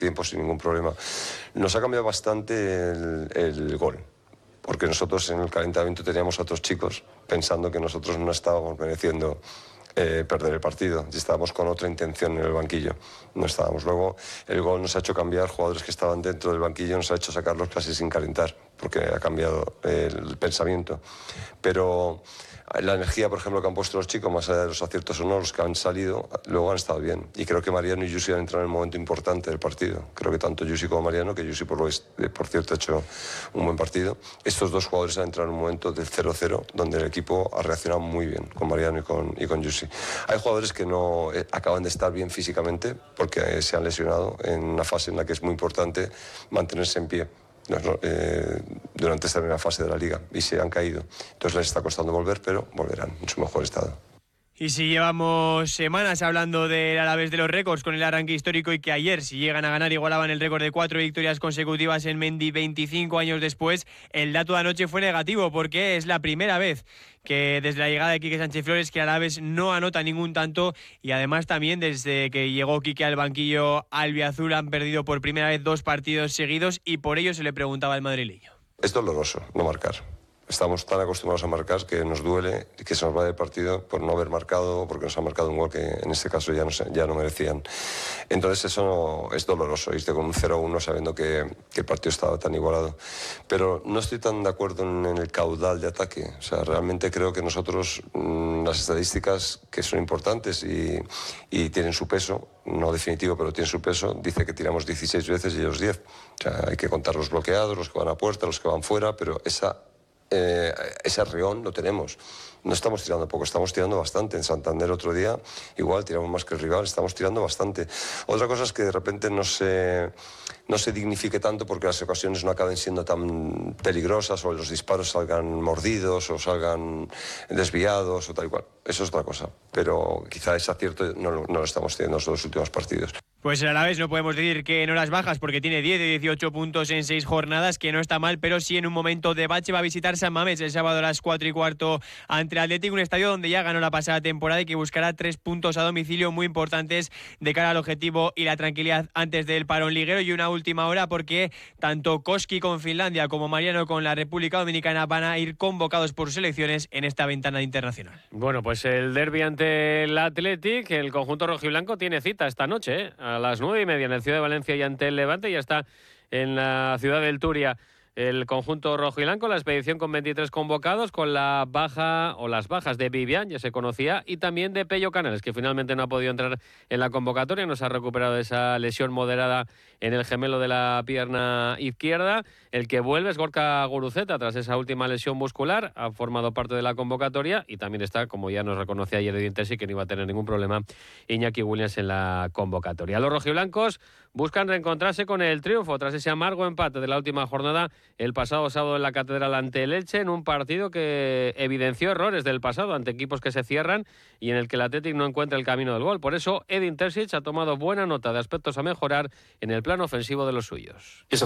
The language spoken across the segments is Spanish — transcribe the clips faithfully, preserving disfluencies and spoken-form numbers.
tiempo sin ningún problema. Nos ha cambiado bastante el, el gol, porque nosotros en el calentamiento teníamos a otros chicos pensando que nosotros no estábamos mereciendo eh, perder el partido, y estábamos con otra intención en el banquillo. No estábamos. Luego el gol nos ha hecho cambiar, jugadores que estaban dentro del banquillo nos ha hecho sacarlos casi sin calentar, porque ha cambiado el pensamiento. Pero la energía, por ejemplo, que han puesto los chicos, más allá de los aciertos o no, los que han salido, luego han estado bien. Y creo que Mariano y Yusi han entrado en el momento importante del partido. Creo que tanto Yusi como Mariano, que Yusi, por, lo, por cierto, ha hecho un buen partido. Estos dos jugadores han entrado en un momento del cero cero, donde el equipo ha reaccionado muy bien, con Mariano y con, y con Yusi. Hay jugadores que no eh, acaban de estar bien físicamente, porque eh, se han lesionado en una fase en la que es muy importante mantenerse en pie. No, no, eh, durante esta primera fase de la Liga, y se han caído. Entonces les está costando volver, pero volverán en su mejor estado. Y si llevamos semanas hablando del Alavés de los récords con el arranque histórico, y que ayer, si llegan a ganar, igualaban el récord de cuatro victorias consecutivas en Mendy veinticinco años después, el dato de anoche fue negativo, porque es la primera vez que desde la llegada de Quique Sánchez Flores que el Alavés no anota ningún tanto, y además también desde que llegó Quique al banquillo albiazul han perdido por primera vez dos partidos seguidos, y por ello se le preguntaba al madrileño. Es doloroso no marcar. Estamos tan acostumbrados a marcar que nos duele que se nos vaya el partido por no haber marcado, porque nos han marcado un gol que en este caso ya no, ya no merecían. Entonces eso no, es doloroso, irte con un cero uno sabiendo que, que el partido estaba tan igualado. Pero no estoy tan de acuerdo en, en el caudal de ataque. O sea, realmente creo que nosotros, mmm, las estadísticas que son importantes y, y tienen su peso, no definitivo, pero tienen su peso, dice que tiramos dieciséis veces y ellos diez. O sea, hay que contar los bloqueados, los que van a puerta, los que van fuera, pero esa... Eh, ese arreón lo tenemos. No estamos tirando poco, estamos tirando bastante. En Santander otro día igual tiramos más que el rival, estamos tirando bastante. Otra cosa es que de repente no se, no se dignifique tanto porque las ocasiones no acaben siendo tan peligrosas, o los disparos salgan mordidos o salgan desviados o tal y cual. Eso es otra cosa, pero quizá ese acierto no, no lo estamos teniendo en los dos últimos partidos. Pues el Alavés no podemos decir que en horas bajas, porque tiene diez de dieciocho puntos en seis jornadas, que no está mal, pero sí en un momento de bache. Va a visitar San Mamés el sábado a las cuatro y cuarto ante el Atlético, un estadio donde ya ganó la pasada temporada y que buscará tres puntos a domicilio muy importantes de cara al objetivo y la tranquilidad antes del parón liguero. Y una última hora, porque tanto Koski con Finlandia como Mariano con la República Dominicana van a ir convocados por sus selecciones en esta ventana internacional. Bueno, pues el derbi ante el Athletic, el conjunto rojiblanco tiene cita esta noche, ¿eh? A las nueve y media en el Ciudad de Valencia y ante el Levante. Ya está en la ciudad del Turia el conjunto rojo y blanco, la expedición con veintitrés convocados, con la baja o las bajas de Vivian, ya se conocía, y también de Pello Canales, que finalmente no ha podido entrar en la convocatoria, no se ha recuperado esa lesión moderada en el gemelo de la pierna izquierda. El que vuelve es Gorka Guruceta tras esa última lesión muscular, ha formado parte de la convocatoria, y también está, como ya nos reconocía ayer Edin Terzic, que no iba a tener ningún problema, Iñaki Williams en la convocatoria. Los rojiblancos buscan reencontrarse con el triunfo tras ese amargo empate de la última jornada el pasado sábado en la Catedral ante el Elche, en un partido que evidenció errores del pasado ante equipos que se cierran y en el que el Athletic no encuentra el camino del gol. Por eso Edin Terzic ha tomado buena nota de aspectos a mejorar en el plano ofensivo de los suyos. Sí,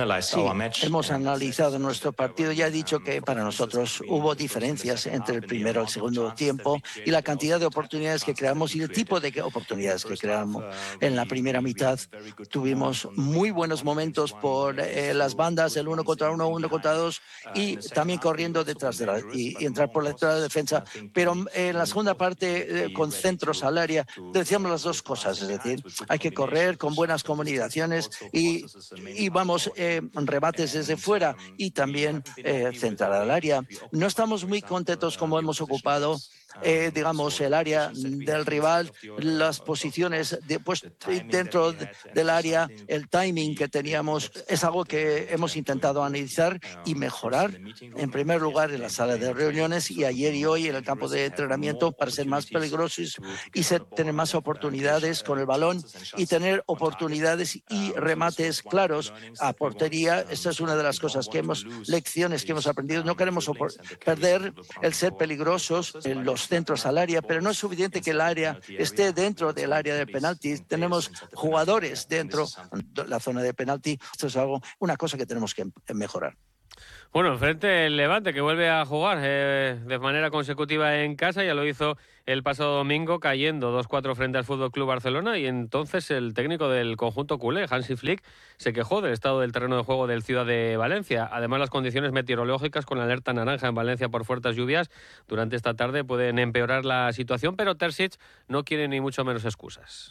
hemos analizado nuestro partido. Ya he dicho que para nosotros hubo diferencias entre el primero y el segundo tiempo, y la cantidad de oportunidades que creamos y el tipo de oportunidades que creamos. En la primera mitad tuvimos muy buenos momentos por eh, las bandas, el uno contra uno, uno contra dos, y también corriendo detrás de la y, y entrar por detrás de la defensa. Pero en la segunda parte, eh, con centros al área, decíamos las dos cosas, es decir, hay que correr con buenas comunicaciones y, y vamos, eh, rebates desde fuera y también eh, centrar al área. No estamos muy contentos como hemos ocupado Eh, digamos, el área del rival, las posiciones de, pues, dentro del área, el timing que teníamos, es algo que hemos intentado analizar y mejorar, en primer lugar en la sala de reuniones y ayer y hoy en el campo de entrenamiento, para ser más peligrosos y ser, tener más oportunidades con el balón y tener oportunidades y remates claros a portería. Esta es una de las cosas que hemos, lecciones que hemos aprendido. No queremos perder el ser peligrosos en los centros al área, pero no es suficiente que el área esté dentro del área de penalti. Tenemos jugadores dentro de la zona de penalti. Esto es algo, una cosa que tenemos que mejorar. Bueno, enfrente el Levante, que vuelve a jugar eh, de manera consecutiva en casa, ya lo hizo el pasado domingo cayendo dos cuatro frente al F C Barcelona, y entonces el técnico del conjunto culé, Hansi Flick, se quejó del estado del terreno de juego del Ciudad de Valencia. Además, las condiciones meteorológicas con alerta naranja en Valencia por fuertes lluvias durante esta tarde pueden empeorar la situación, pero Terzic no quiere ni mucho menos excusas.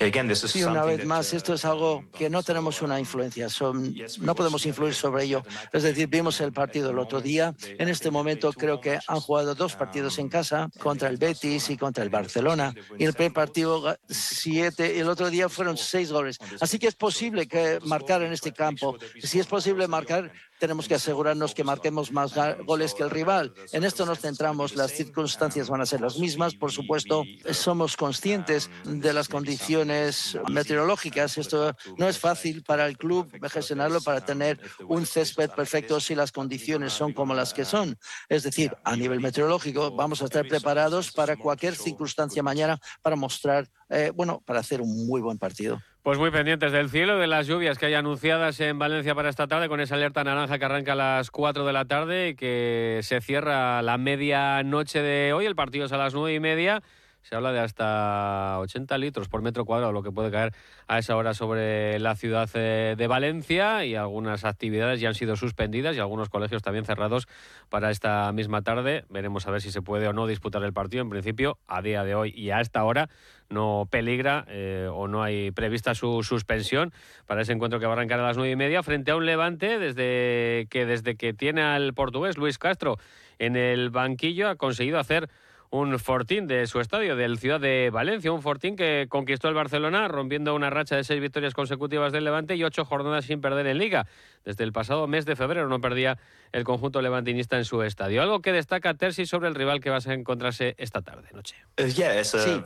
Sí, una vez más, esto es algo que no tenemos una influencia, son, no podemos influir sobre ello. Es decir, vimos el partido el otro día. En este momento creo que han jugado dos partidos en casa, contra el Betis y contra el Barcelona. Y el primer partido, siete, y el otro día fueron seis goles. Así que es posible que marcar en este campo. Si es posible marcar, tenemos que asegurarnos que marquemos más goles que el rival. En esto nos centramos, las circunstancias van a ser las mismas, por supuesto. Somos conscientes de las condiciones meteorológicas. Esto no es fácil para el club gestionarlo, para tener un césped perfecto si las condiciones son como las que son. Es decir, a nivel meteorológico vamos a estar preparados para cualquier circunstancia mañana para mostrar, eh, bueno, para hacer un muy buen partido. Pues muy pendientes del cielo, de las lluvias que hay anunciadas en Valencia para esta tarde, con esa alerta naranja que arranca a las cuatro de la tarde y que se cierra la medianoche de hoy. El partido es a las nueve y media. Se habla de hasta ochenta litros por metro cuadrado, lo que puede caer a esa hora sobre la ciudad de Valencia, y algunas actividades ya han sido suspendidas y algunos colegios también cerrados para esta misma tarde. Veremos a ver si se puede o no disputar el partido. En principio, a día de hoy y a esta hora, no peligra eh, o no hay prevista su suspensión para ese encuentro que va a arrancar a las nueve y media frente a un Levante desde que, desde que tiene al portugués Luis Castro en el banquillo ha conseguido hacer un fortín de su estadio, del Ciudad de Valencia, un fortín que conquistó el Barcelona rompiendo una racha de seis victorias consecutivas del Levante y ocho jornadas sin perder en Liga. Desde el pasado mes de febrero no perdía el conjunto levantinista en su estadio. Algo que destaca Terzic sobre el rival que vas a encontrarse esta tarde noche. Sí.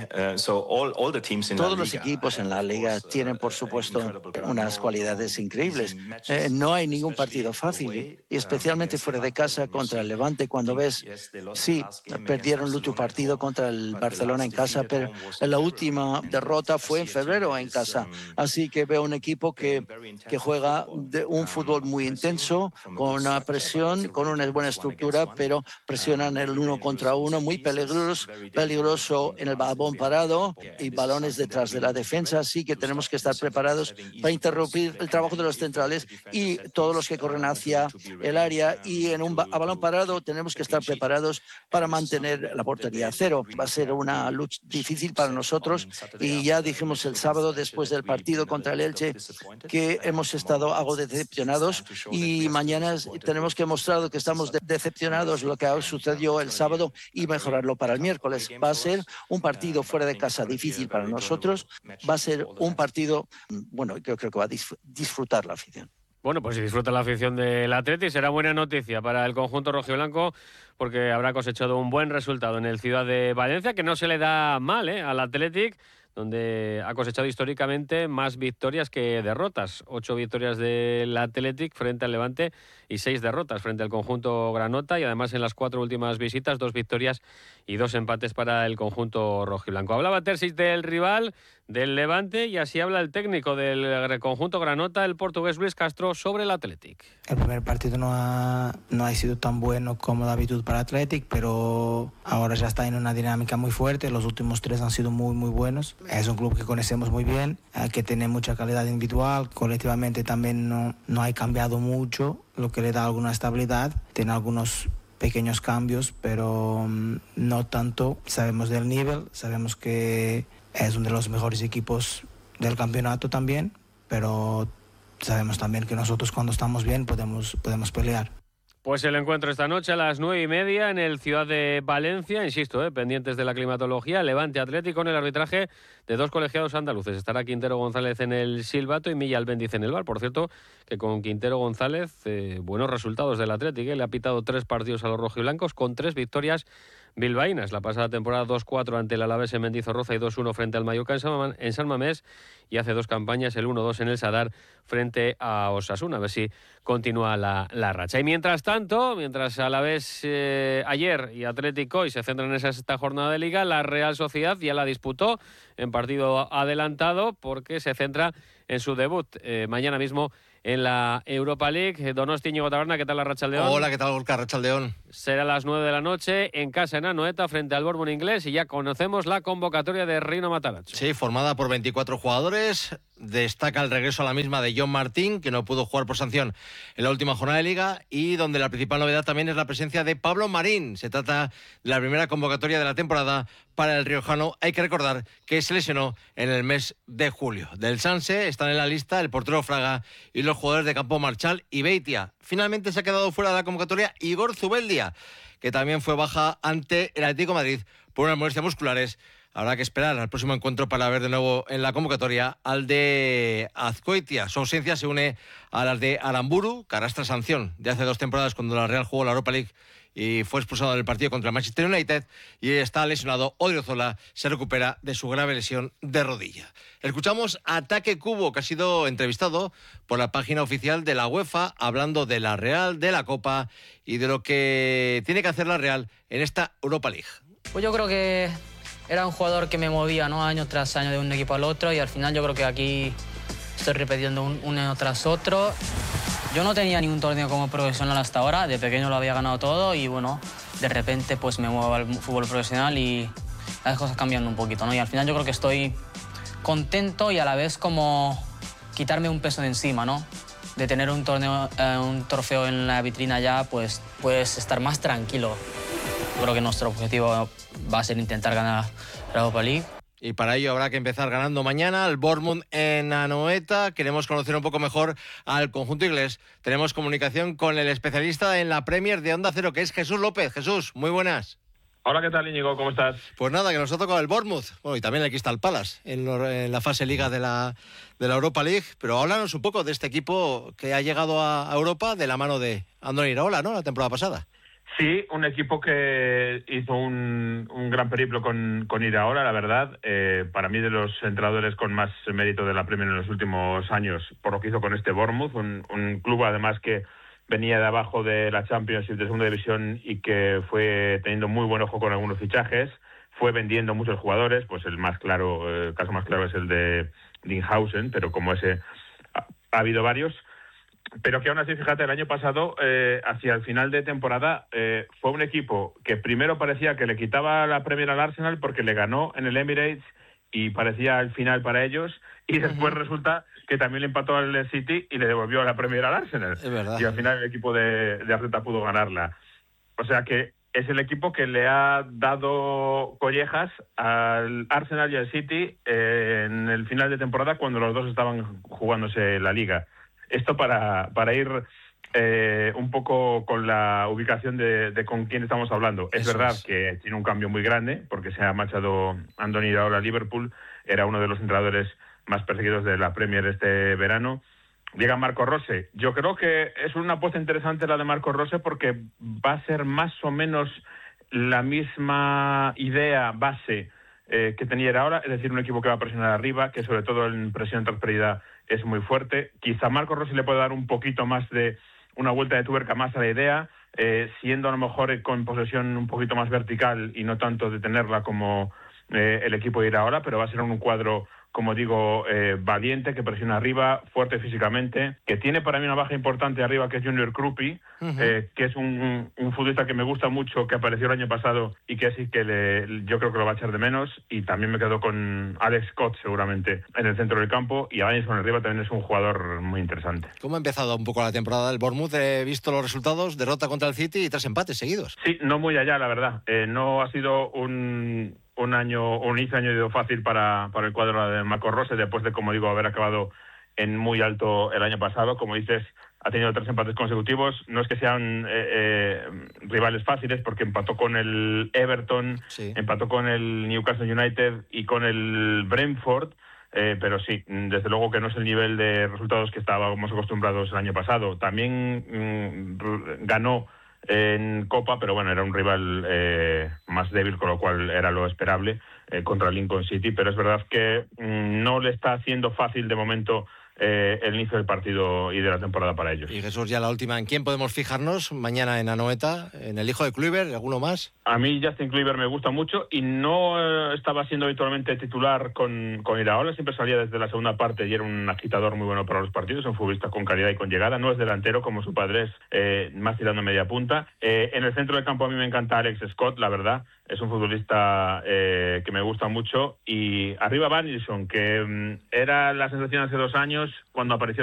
Todos los equipos en la Liga tienen, por supuesto, unas cualidades increíbles. Eh, no hay ningún partido fácil, y especialmente fuera de casa contra el Levante, cuando ves, sí, perdieron el último partido contra el Barcelona en casa, pero la última derrota fue en febrero en casa. Así que veo un equipo que, que juega de un fútbol muy intenso, con una presión, con una buena estructura, pero presionan el uno contra uno, muy peligroso, peligroso en el balón parado y balones detrás de la defensa. Así que tenemos que estar preparados para interrumpir el trabajo de los centrales y todos los que corren hacia el área. Y en un a balón parado tenemos que estar preparados para mantener la portería a cero. Va a ser una lucha difícil para nosotros, y ya dijimos el sábado después del partido contra el Elche que hemos estado algo decepcionados, y mañana tenemos que mostrar que estamos de decepcionados lo que sucedió el sábado y mejorarlo para el miércoles. Va a ser un partido fuera de casa difícil para nosotros, va a ser un partido, bueno, yo creo que va a disfrutar la afición. Bueno, pues si disfruta la afición del Atleti, será buena noticia para el conjunto rojiblanco, porque habrá cosechado un buen resultado en el Ciudad de Valencia, que no se le da mal ¿eh? al Athletic, donde ha cosechado históricamente más victorias que derrotas. Ocho victorias del Athletic frente al Levante y seis derrotas frente al conjunto granota, y además en las cuatro últimas visitas, dos victorias y dos empates para el conjunto rojiblanco. Hablaba Terzic del rival, del Levante, y así habla el técnico del conjunto granota, el portugués Luis Castro, sobre el Athletic. El primer partido no ha, no ha sido tan bueno como de habitude para Athletic, pero ahora ya está en una dinámica muy fuerte. Los últimos tres han sido muy muy buenos. Es un club que conocemos muy bien, que tiene mucha calidad individual. Colectivamente también no, no ha cambiado mucho, lo que le da alguna estabilidad. Tiene algunos pequeños cambios, pero um, no tanto. Sabemos del nivel, sabemos que es uno de los mejores equipos del campeonato también, pero sabemos también que nosotros cuando estamos bien podemos, podemos pelear. Pues el encuentro esta noche a las nueve y media en el Ciudad de Valencia, insisto, eh, pendientes de la climatología, Levante Atlético, con el arbitraje de dos colegiados andaluces. Estará Quintero González en el silbato y Milla Albéndiz en el bar. Por cierto, que con Quintero González, eh, buenos resultados del Atlético, eh, le ha pitado tres partidos a los rojiblancos con tres victorias bilbaínas. La pasada temporada dos cuatro ante el Alavés en Mendizorroza y dos uno frente al Mallorca en San Mamés, y hace dos campañas el uno dos en el Sadar frente a Osasuna. A ver si continúa la, la racha. Y mientras tanto, mientras Alavés eh, ayer y Atlético hoy se centran en esa sexta jornada de Liga, la Real Sociedad ya la disputó en partido adelantado, porque se centra en su debut eh, mañana mismo en la Europa League. Donosti, Íñigo Taberna, ¿qué tal la Rachaldeón? Hola, ¿qué tal, Gorka? Rachaldeón. Será a las nueve de la noche en casa en Anoeta frente al Bournemouth inglés y ya conocemos la convocatoria de Rino Matarazzo. Sí, formada por veinticuatro jugadores. Destaca el regreso a la misma de John Martín, que no pudo jugar por sanción en la última jornada de Liga, y donde la principal novedad también es la presencia de Pablo Marín. Se trata de la primera convocatoria de la temporada para el riojano. Hay que recordar que se lesionó en el mes de julio. Del Sanse están en la lista el portero Fraga y los jugadores de campo Marchal y Beitia. Finalmente se ha quedado fuera de la convocatoria Igor Zubeldia, que también fue baja ante el Atlético de Madrid por unas molestias musculares. Habrá que esperar al próximo encuentro para ver de nuevo en la convocatoria al de Azcoitia. Su ausencia se une a las de Aramburu, que arrastra sanción de hace dos temporadas cuando la Real jugó la Europa League y fue expulsado del partido contra el Manchester United, y está lesionado. Odriozola se recupera de su grave lesión de rodilla. Escuchamos a Take Kubo, que ha sido entrevistado por la página oficial de la UEFA, hablando de la Real, de la Copa y de lo que tiene que hacer la Real en esta Europa League. Pues yo creo que era un jugador que me movía, ¿no?, año tras año de un equipo al otro, y al final yo creo que aquí estoy repitiendo un, un año tras otro. Yo no tenía ningún torneo como profesional hasta ahora, de pequeño lo había ganado todo y bueno, de repente pues me muevo al fútbol profesional y las cosas cambian un poquito, ¿no? Y al final yo creo que estoy contento y a la vez como quitarme un peso de encima, ¿no? De tener un torneo, eh, un trofeo en la vitrina ya, pues puedes estar más tranquilo. Creo que nuestro objetivo va a ser intentar ganar la Europa League. Y para ello habrá que empezar ganando mañana al Bournemouth en Anoeta. Queremos conocer un poco mejor al conjunto inglés. Tenemos comunicación con el especialista en la Premier de Onda Cero, que es Jesús López. Jesús, muy buenas. Hola, ¿qué tal, Íñigo? ¿Cómo estás? Pues nada, que nos ha tocado el Bournemouth. Bueno, y también el Crystal Palace en, lo, en la fase Liga de la, de la Europa League. Pero háblanos un poco de este equipo que ha llegado a Europa de la mano de Andoni Iraola, ¿no?, la temporada pasada. Sí, un equipo que hizo un, un gran periplo con, con Iraola, la verdad. Eh, para mí, de los entrenadores con más mérito de la Premier en los últimos años, por lo que hizo con este Bournemouth, un, un club además que venía de abajo de la Championship de segunda división y que fue teniendo muy buen ojo con algunos fichajes, fue vendiendo muchos jugadores. Pues el más claro, el caso más claro es el de Dinhausen, pero como ese ha, ha habido varios. Pero que aún así, fíjate, el año pasado, eh, hacia el final de temporada, eh, fue un equipo que primero parecía que le quitaba la Premier al Arsenal porque le ganó en el Emirates y parecía el final para ellos, y después uh-huh. resulta que también le empató al City y le devolvió la Premier al Arsenal. Es verdad. Y al final el equipo de, de Arteta pudo ganarla. O sea que es el equipo que le ha dado collejas al Arsenal y al City eh, en el final de temporada, cuando los dos estaban jugándose la Liga. Esto para, para ir eh, un poco con la ubicación de, de con quién estamos hablando. Es Eso verdad es. que tiene un cambio muy grande, porque se ha marchado Andoni Iraola a Liverpool, era uno de los entrenadores más perseguidos de la Premier este verano. Llega Marco Rose. Yo creo que es una apuesta interesante la de Marco Rose, porque va a ser más o menos la misma idea base eh, que tenía Iraola, es decir, un equipo que va a presionar arriba, que sobre todo en presión tras pérdida es muy fuerte. Quizá Marco Rossi le puede dar un poquito más de una vuelta de tuerca más a la idea, eh, siendo a lo mejor con posesión un poquito más vertical y no tanto de tenerla como eh, el equipo de Iraola, pero va a ser un cuadro, como digo, eh, valiente, que presiona arriba, fuerte físicamente, que tiene para mí una baja importante arriba, que es Junior Krupi, uh-huh. eh, que es un, un futbolista que me gusta mucho, que apareció el año pasado y que sí que le, yo creo que lo va a echar de menos. Y también me quedo con Alex Scott, seguramente, en el centro del campo, y Alisson arriba también es un jugador muy interesante. ¿Cómo ha empezado un poco la temporada del Bournemouth? He visto los resultados, derrota contra el City y tres empates seguidos. Sí, no muy allá, la verdad. Eh, no ha sido un... un año, un inicio de año fácil para, para el cuadro de Marco Rose, después de, como digo, haber acabado en muy alto el año pasado. Como dices, ha tenido tres empates consecutivos. No es que sean eh, eh, rivales fáciles, porque empató con el Everton, sí. empató con el Newcastle United y con el Brentford, eh, pero sí, desde luego que no es el nivel de resultados que estábamos acostumbrados el año pasado. También mmm, ganó en Copa, pero bueno, era un rival eh, más débil, con lo cual era lo esperable eh, contra el Lincoln City, pero es verdad que mmm, no le está haciendo fácil de momento eh, el inicio del partido y de la temporada para ellos. Y Jesús, ya la última, ¿en quién podemos fijarnos mañana en Anoeta? ¿En el hijo de Kluivert? ¿Alguno más? A mí Justin Kluivert me gusta mucho y no eh, estaba siendo habitualmente titular con, con Iraola, siempre salía desde la segunda parte y era un agitador muy bueno para los partidos, un futbolista con calidad y con llegada, no es delantero como su padre es, eh, más tirando media punta. Eh, en el centro del campo a mí me encanta Alex Scott, la verdad, es un futbolista eh, que me gusta mucho, y arriba Van Nilsson, que mm, era la sensación hace dos años cuando apareció